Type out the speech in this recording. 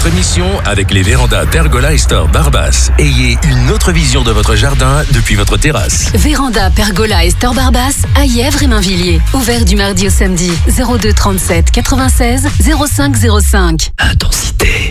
votre émission avec les vérandas Pergola et Store Barbas. Ayez une autre vision de votre jardin depuis votre terrasse. Véranda Pergola et Store Barbas à Yèvres et Mainvilliers. Ouvert du mardi au samedi. 02 37 96 05 05. Intensité.